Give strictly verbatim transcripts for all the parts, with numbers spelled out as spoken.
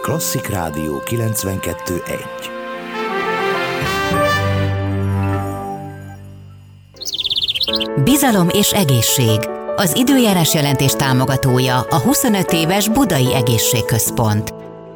Klasszik Rádió kilencvenkettő egy. Bizalom és egészség. Az időjárás jelentés támogatója a huszonöt éves Budai Egészségközpont.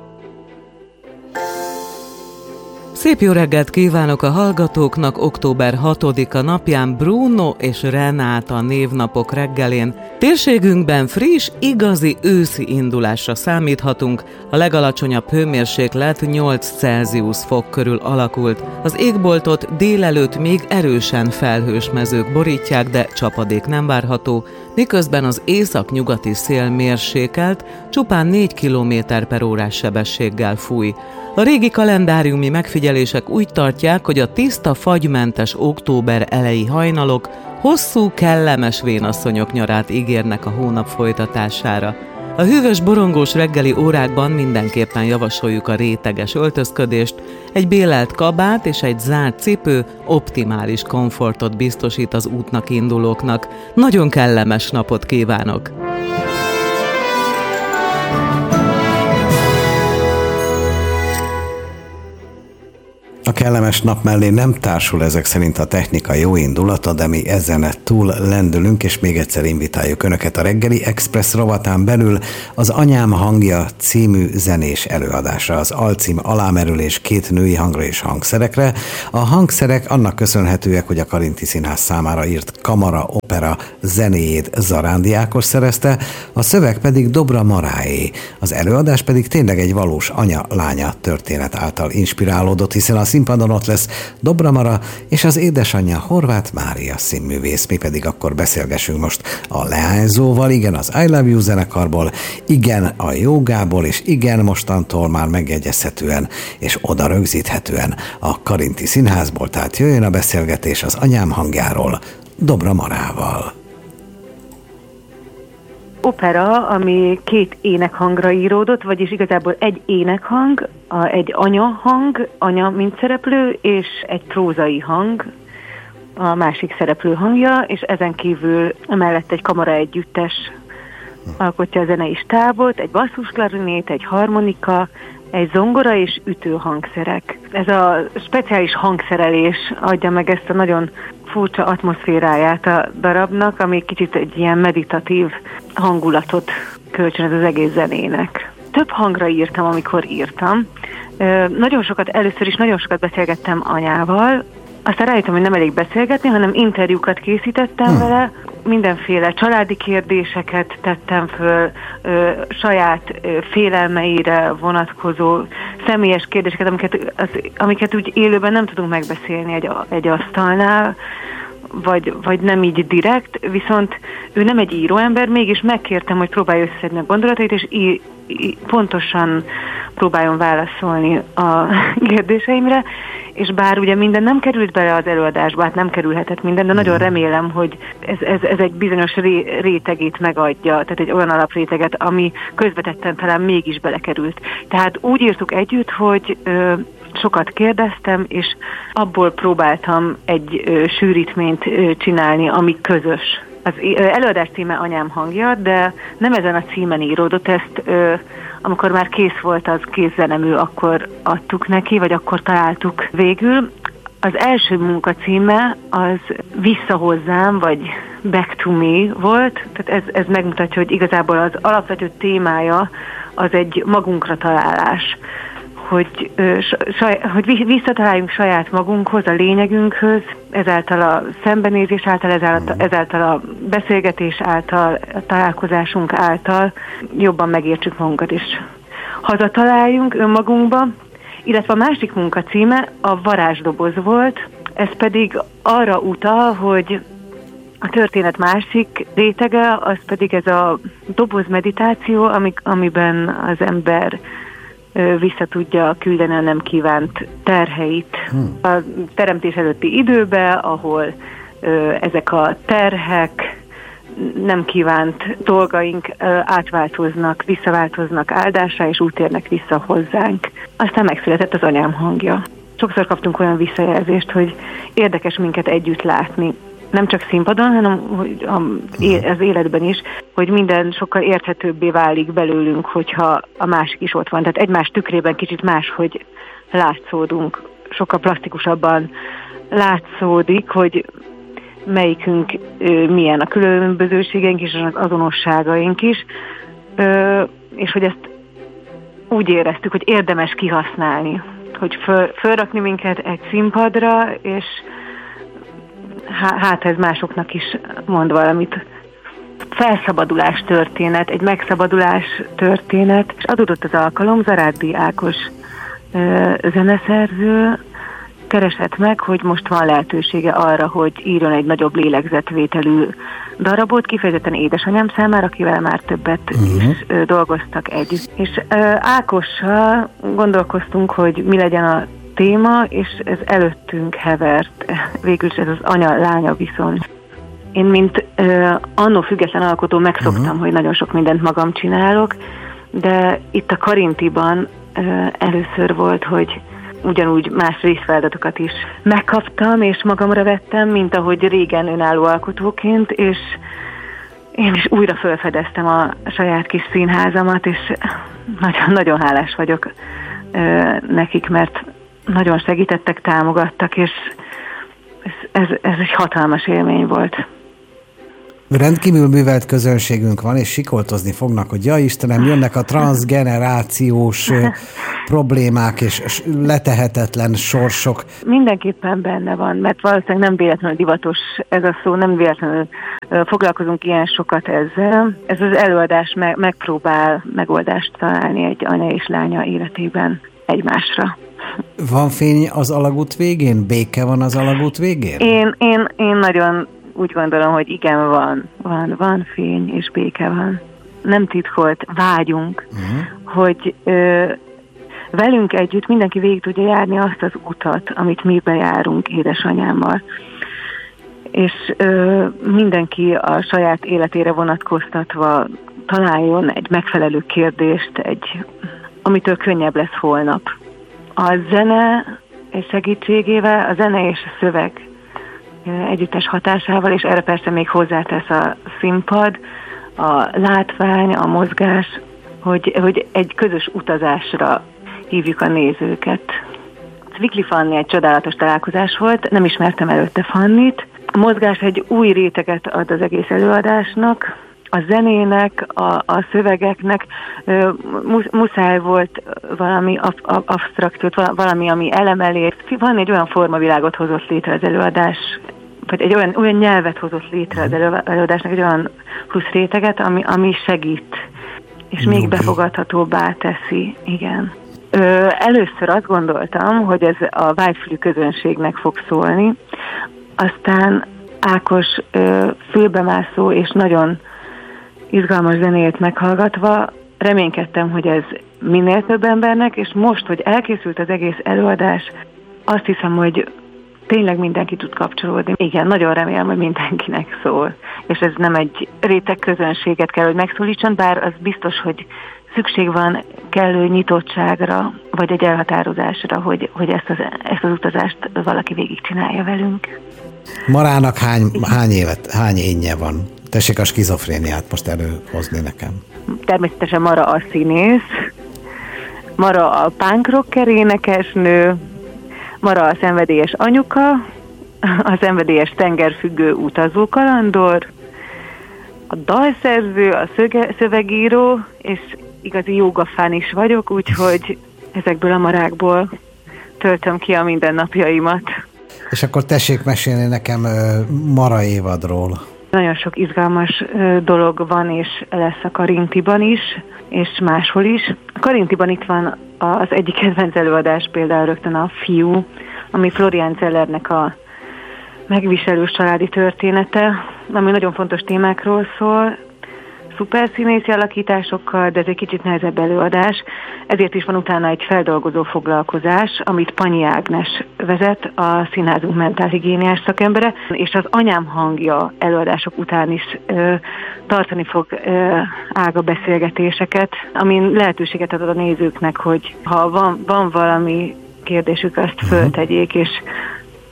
Szép jó reggelt kívánok a hallgatóknak október hatodika napján, Bruno és Renáta névnapok reggelén. Térségünkben friss, igazi őszi indulásra számíthatunk. A legalacsonyabb hőmérséklet nyolc Celsius fok körül alakult. Az égboltot délelőtt még erősen felhős mezők borítják, de csapadék nem várható, miközben az észak-nyugati szél mérsékelt, csupán négy kilométer per órás sebességgel fúj. A régi kalendáriumi megfigyelések úgy tartják, hogy a tiszta, fagymentes október eleji hajnalok hosszú, kellemes vénasszonyok nyarát ígérnek a hónap folytatására. A hűvös, borongós reggeli órákban mindenképpen javasoljuk a réteges öltözködést, egy bélelt kabát és egy zárt cipő optimális komfortot biztosít az útnak indulóknak. Nagyon kellemes napot kívánok! A kellemes nap mellé nem társul ezek szerint a technika jó indulata, de mi ezen túl lendülünk, és még egyszer invitáljuk Önöket a reggeli Express rovatán belül az Anyám hangja című zenés előadásra. Az alcím alámerülés két női hangra és hangszerekre. A hangszerek annak köszönhetőek, hogy a Karinti Színház számára írt kamara opera zenéjét Zarándi Ákos szerezte, a szöveg pedig Dobra Maráé. Az előadás pedig tényleg egy valós anya-lánya történet által inspirálódott, hiszen a színpadon ott lesz Dobra Mara és az édesanyja Horváth Mária színművész. Mi pedig akkor beszélgessünk most a leányzóval, igen, az I Love You zenekarból, igen, a jogából, és igen, mostantól már megjegyezhetően és oda rögzíthetően a Karinti Színházból, tehát jöjjön a beszélgetés az Anyám hangjáról Dobra Marával. Opera, ami két énekhangra íródott, vagyis igazából egy énekhang, a, egy anyahang, anya mint szereplő, és egy prózai hang, a másik szereplő hangja, és ezen kívül emellett egy kamara együttes alkotja a zenei stábot, egy basszusklarinét, egy harmonika, egy zongora és ütőhangszerek. Ez a speciális hangszerelés adja meg ezt a nagyon furcsa atmoszféráját a darabnak, ami kicsit egy ilyen meditatív hangulatot kölcsönöz az egész zenének. Több hangra írtam, amikor írtam. Nagyon sokat, először is nagyon sokat beszélgettem anyával, aztán rájöttem, hogy nem elég beszélgetni, hanem interjúkat készítettem hmm. vele, mindenféle családi kérdéseket tettem föl, ö, saját ö, félelmeire vonatkozó személyes kérdéseket, amiket, az, amiket úgy élőben nem tudunk megbeszélni egy, egy asztalnál, vagy, vagy nem így direkt, viszont ő nem egy íróember, mégis megkértem, hogy próbálja összeszedni a gondolatait, és í, í, pontosan próbáljon válaszolni a kérdéseimre, és bár ugye minden nem került bele az előadásba, hát nem kerülhetett minden, de nagyon remélem, hogy ez, ez, ez egy bizonyos ré, rétegét megadja, tehát egy olyan alapréteget, ami közvetetten talán mégis belekerült. Tehát úgy írtuk együtt, hogy ö, sokat kérdeztem, és abból próbáltam egy ö, sűrítményt ö, csinálni, ami közös. Az előadás címe Anyám hangja, de nem ezen a címen íródott, ezt ö, amikor már kész volt az kézzenemű, akkor adtuk neki, vagy akkor találtuk végül. Az első munka címe az Vissza hozzám, vagy Back to me volt, tehát ez, ez megmutatja, hogy igazából az alapvető témája az egy magunkra találás, hogy, saj, hogy visszataláljunk saját magunkhoz, a lényegünkhöz, ezáltal a szembenézés által, ezáltal, ezáltal a beszélgetés által, a találkozásunk által jobban megértsük magunkat is. Hazataláljunk önmagunkba, illetve a másik munka címe a Varázsdoboz volt, ez pedig arra utal, hogy a történet másik rétege, az pedig ez a doboz meditáció, amik, amiben az ember vissza tudja küldeni a nem kívánt terheit. Hmm. A teremtés előtti időbe, ahol ö, ezek a terhek, nem kívánt dolgaink ö, átváltoznak, visszaváltoznak áldásra, és úgy térnek vissza hozzánk. Aztán megszületett az Anyám hangja. Sokszor kaptunk olyan visszajelzést, hogy érdekes minket együtt látni. nem csak színpadon, hanem az életben is, hogy minden sokkal érthetőbbé válik belőlünk, hogyha a másik is ott van. Tehát egymás tükrében kicsit máshogy látszódunk, sokkal plastikusabban látszódik, hogy melyikünk ö, milyen, a különbözőségeink és az azonosságaink is, ö, és hogy ezt úgy éreztük, hogy érdemes kihasználni, hogy föl, fölrakni minket egy színpadra, és hát ez másoknak is mond valamit. Felszabadulás történet, egy megszabadulás történet, és adódott az alkalom, Zarádi Ákos ö, zeneszerző keresett meg, hogy most van lehetősége arra, hogy írjon egy nagyobb lélegzetvételű darabot, kifejezetten édesanyám számára, akivel már többet uh-huh. is ö, dolgoztak együtt. És ö, Ákossal gondolkoztunk, hogy mi legyen a téma, és ez előttünk hevert. Végül is ez az anya-lánya viszony. Én, mint ö, annó független alkotó megszoktam, uh-huh. hogy nagyon sok mindent magam csinálok, de itt a Karintiban ö, először volt, hogy ugyanúgy más részfeladatokat is megkaptam, és magamra vettem, mint ahogy régen önálló alkotóként, és én is újra felfedeztem a saját kis színházamat, és nagyon, nagyon hálás vagyok ö, nekik, mert nagyon segítettek, támogattak, és ez, ez, ez egy hatalmas élmény volt. Rendkívül művelt közönségünk van, és sikoltozni fognak, hogy ja Istenem, jönnek a transzgenerációs problémák és letehetetlen sorsok. Mindenképpen benne van, mert valószínűleg nem véletlenül divatos ez a szó, nem véletlenül foglalkozunk ilyen sokat ezzel. Ez az előadás me- megpróbál megoldást találni egy anya és lánya életében egymásra. Van fény az alagút végén? Béke van az alagút végén? Én, én, én nagyon úgy gondolom, hogy igen, van. Van, van fény és béke van. Nem titkolt vágyunk, uh-huh. hogy ö, velünk együtt mindenki végig tudja járni azt az utat, amit mi bejárunk édesanyámmal. És ö, mindenki a saját életére vonatkoztatva találjon egy megfelelő kérdést, egy, amitől könnyebb lesz holnap. A zene segítségével, a zene és a szöveg együttes hatásával, és erre persze még hozzátesz a színpad, a látvány, a mozgás, hogy, hogy egy közös utazásra hívjuk a nézőket. Vikli Fanni egy csodálatos találkozás volt, nem ismertem előtte Fannit. A mozgás egy új réteget ad az egész előadásnak, a zenének, a, a szövegeknek muszáj volt valami absztrakciót, valami, ami elemelé. Van egy olyan formavilágot hozott létre az előadás, vagy egy olyan, olyan nyelvet hozott létre az előadásnak, egy olyan plusz réteget, ami, ami segít, és még okay. befogadhatóbbá teszi. Igen. Ö, először azt gondoltam, hogy ez a vágyfülű közönségnek fog szólni, aztán Ákos ö, fülbemászó és nagyon izgalmas zenét meghallgatva reménykedtem, hogy ez minél több embernek, és most, hogy elkészült az egész előadás, azt hiszem, hogy tényleg mindenki tud kapcsolódni. Igen, nagyon remélem, hogy mindenkinek szól. És ez nem egy réteg közönséget kell, hogy megszólítson, bár az biztos, hogy szükség van kellő nyitottságra, vagy egy elhatározásra, hogy, hogy ezt, az, ezt az utazást valaki végigcsinálja velünk. Marának hány, hány évet, hány énje van? Tessék a skizofréniát most előhozni nekem. Természetesen Mara a színész, Mara a punk rocker énekesnő, Mara a szenvedélyes anyuka, a szenvedélyes tengerfüggő utazókalandor, a dalszerző, a szöge, szövegíró, és igazi jogafán is vagyok, úgyhogy ezekből a marákból töltöm ki a mindennapjaimat. És akkor tessék mesélni nekem Mara évadról. Nagyon sok izgalmas dolog van, és lesz a Karintiban is, és máshol is. A Karintiban itt van az egyik kedvenc előadás, például rögtön a Fiú, ami Florian Zellernek a megviselős családi története, ami nagyon fontos témákról szól, szuper színészi alakításokkal, de ez egy kicsit nehezebb előadás, ezért is van utána egy feldolgozó foglalkozás, amit Panyi Ágnes vezet, a színházunk mentálhigiéniás szakembere, és az Anyám hangja előadások után is ö, tartani fog ö, ága beszélgetéseket, amin lehetőséget ad a nézőknek, hogy ha van, van valami kérdésük, azt föltegyék, és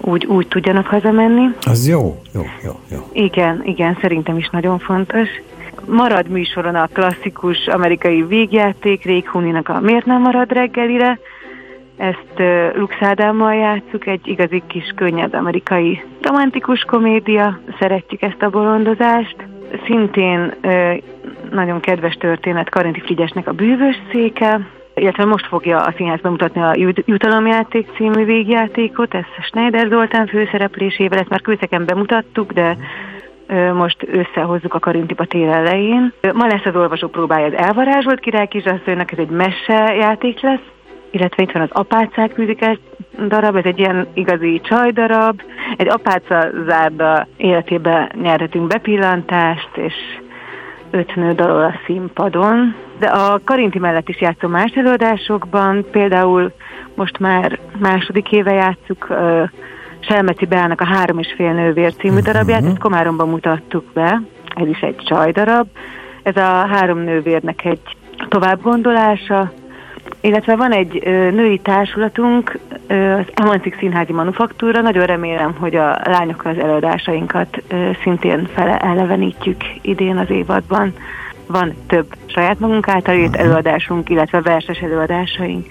úgy, úgy tudjanak hazamenni. Az jó, jó, jó, jó. Igen, igen, szerintem is nagyon fontos. Marad műsoron a klasszikus amerikai végjáték, Ray Cooney-nak a Miért nem marad reggelire. Ezt uh, Lux Ádámmal játsszuk, egy igazi kis könnyed amerikai romantikus komédia. Szeretjük ezt a bolondozást. Szintén uh, nagyon kedves történet Karinti Frigyesnek a Bűvös széke, illetve most fogja a színház bemutatni a Jutalomjáték című végjátékot, ezt Schneider Zoltán főszereplésével, ezt már Kőszegen bemutattuk, de most összehozzuk a Karintiba tér elején. Ma lesz az olvasó próbája az Elvarázsolt király kisasszonynak, ez egy messejáték lesz, illetve itt van az Apácák musical darab, ez egy ilyen igazi csajdarab. Egy apáca zárda életébe nyerhetünk bepillantást, és öt nő dalol a színpadon. De a Karinti mellett is játszom más előadásokban, például most már második éve játsszuk uh, Selmeci Beának a Három és fél nővér című darabját, ezt Komáromban mutattuk be, ez is egy csajdarab. Ez a három nővérnek egy továbbgondolása, illetve van egy ö, női társulatunk, ö, az Emancik Színházi Manufaktúra. Nagyon remélem, hogy a lányokkal az előadásainkat ö, szintén fele elevenítjük idén az évadban. Van több saját magunk által írt előadásunk, illetve verses előadásaink.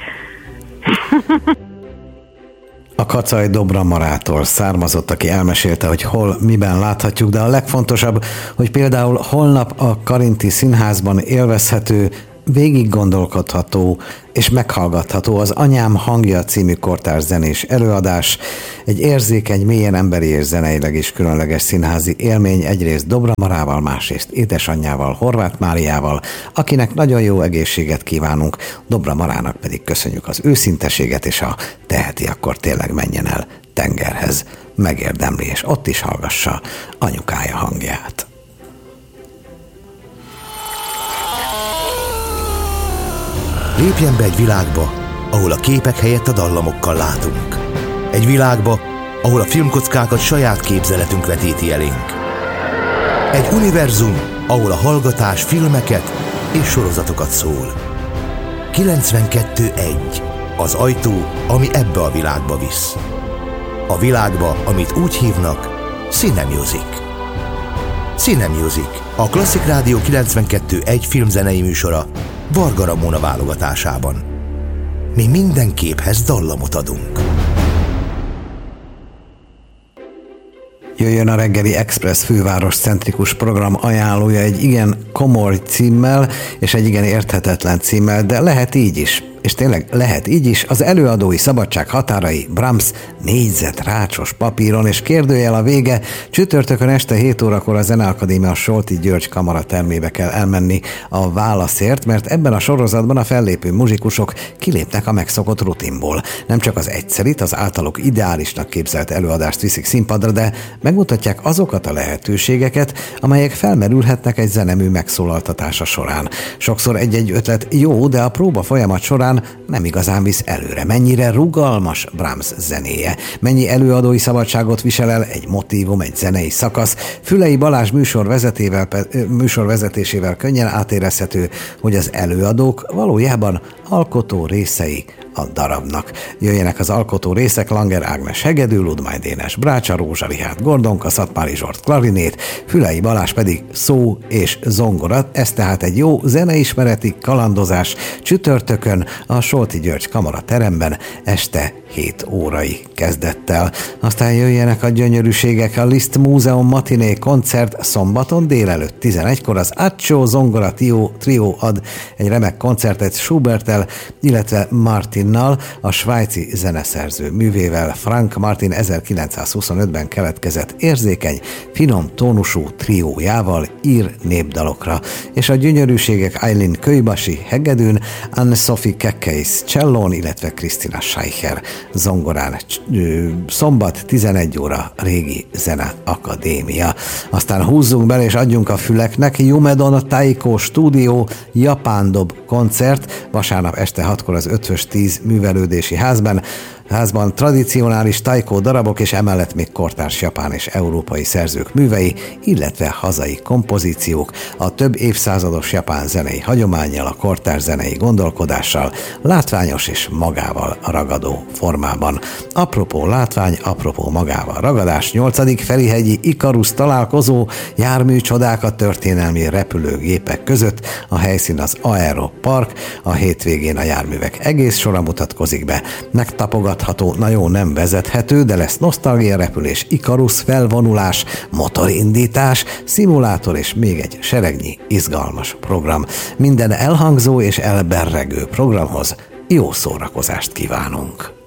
A Kacaj Dobra Marától származott, aki elmesélte, hogy hol, miben láthatjuk, de a legfontosabb, hogy például holnap a Karinti Színházban élvezhető, végig gondolkodható és meghallgatható az Anyám hangja című kortárs zenés előadás, egy érzékeny, mélyen emberi és zeneileg is különleges színházi élmény, egyrészt Dobra Marával, másrészt édesanyjával, Horváth Máriával, akinek nagyon jó egészséget kívánunk, Dobra Marának pedig köszönjük az őszinteséget, és ha teheti, akkor tényleg menjen el tengerhez, megérdemli, és ott is hallgassa anyukája hangját. Lépjen be egy világba, ahol a képek helyett a dallamokkal látunk. Egy világba, ahol a filmkockákat saját képzeletünk vetíti elénk. Egy univerzum, ahol a hallgatás filmeket és sorozatokat szól. kilencvenkettő egy. Az ajtó, ami ebbe a világba visz. A világba, amit úgy hívnak, Cinemusic. Cinemusic, a Klasszik Rádió kilencvenkettő egy filmzenei műsora, Varga Ramona válogatásában. Mi minden képhez dallamot adunk. Jöjjön a reggeli Express főváros-centrikus program ajánlója egy igen komoly címmel és egy igen érthetetlen címmel, de lehet így is. És tényleg lehet így is, az előadói szabadság határai, Brahms négyzet rácsos papíron, és kérdőjel a vége, csütörtökön este hét órakor a Zeneakadémia Solti György Kamara termébe kell elmenni a válaszért, mert ebben a sorozatban a fellépő muzsikusok kilépnek a megszokott rutinból. Nem csak az egyszerit, az általuk ideálisnak képzelt előadást viszik színpadra, de megmutatják azokat a lehetőségeket, amelyek felmerülhetnek egy zenemű megszólaltatása során. Sokszor egy-egy ötlet jó, de a próba folyamat során nem igazán visz előre. Mennyire rugalmas Brahms zenéje, mennyi előadói szabadságot visel el egy motívum, egy zenei szakasz. Fülei Balázs műsorvezetével, műsorvezetésével könnyen átérezhető, hogy az előadók valójában alkotó részei a darabnak. Jöjjenek az alkotó részek: Langer Ágnes hegedű, Ludmai Dénes brácsa, Rózsa Richárd gordonka, Szatmári Zsolt klarinét, Fülei Balázs pedig szó és zongora. Ez tehát egy jó zeneismereti kalandozás csütörtökön a Solti György Kamara teremben este hét órai kezdettel. Aztán jöjjenek a gyönyörűségek, a Liszt Múzeum matiné koncert szombaton délelőtt tizenegykor. Az Accio Zongora Trio ad egy remek koncertet Schuberttel, illetve Martinnal, a svájci zeneszerző művével. Frank Martin ezerkilencszázhuszonötben keletkezett érzékeny, finom tónusú triójával ír népdalokra, és a gyönyörűségek Eileen Kőbasi hegedűn, Anne-Sophie Kekkeis csellón, illetve Krisztina Scheicher zongorán. Szombat tizenegy óra, Régi Zene Akadémia. Aztán húzzunk bele és adjunk a füleknek. Yumedon Taiko Stúdió Japán Dob koncert vasárnap este hatkor az Ötvös tíz művelődési házban. házban tradicionális taiko darabok, és emellett még kortárs japán és európai szerzők művei, illetve hazai kompozíciók, a több évszázados japán zenei hagyománnyal, a kortárs zenei gondolkodással, látványos és magával ragadó formában. formában. Apropó látvány, apropó magával ragadás, nyolcadik Ferihegyi Ikarusz találkozó, járműcsodák a történelmi repülőgépek között, a helyszín az Aeropark, a hétvégén a járművek egész sora mutatkozik be. Megtapogatható, na jó, nem vezethető, de lesz nosztalgia repülés, Ikarusz felvonulás, motorindítás, szimulátor és még egy seregnyi izgalmas program. Minden elhangzó és elberregő programhoz jó szórakozást kívánunk!